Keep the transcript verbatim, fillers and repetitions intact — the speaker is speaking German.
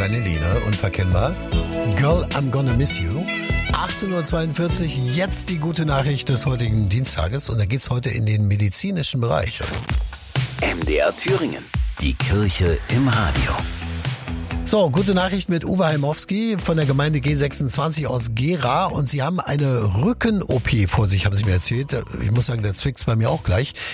Vanilli, ne? Unverkennbar. Girl, I'm gonna miss you. achtzehn Uhr zweiundvierzig, jetzt die gute Nachricht des heutigen Dienstages. Und da geht's heute in den medizinischen Bereich. M D R Thüringen, die Kirche im Radio. So, gute Nachricht mit Uwe Heimowski von der Gemeinde G sechsundzwanzig aus Gera. Und Sie haben eine Rücken-O P vor sich, haben Sie mir erzählt. Ich muss sagen, da zwickt's bei mir auch gleich.